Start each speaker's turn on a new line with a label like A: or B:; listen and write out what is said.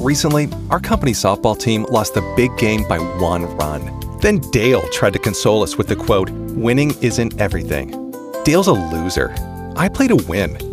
A: Recently, our company softball team lost the big game by 1 run. Then Dale tried to console us with the quote, "Winning isn't everything." Dale's a loser. I play to win.